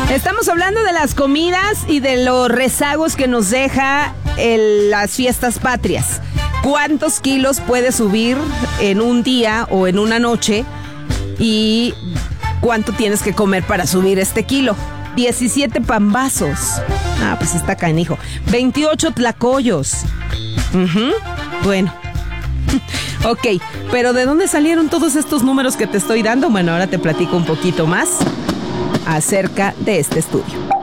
Estamos hablando de las comidas y de los rezagos que nos deja las fiestas patrias. ¿Cuántos kilos puedes subir en un día o en una noche? ¿Y cuánto tienes que comer para subir este kilo? 17 pambazos. Ah, pues está canijo. 28 tlacoyos. Bueno. Ok, pero ¿de dónde salieron todos estos números que te estoy dando? Bueno, ahora te platico un poquito más acerca de este estudio.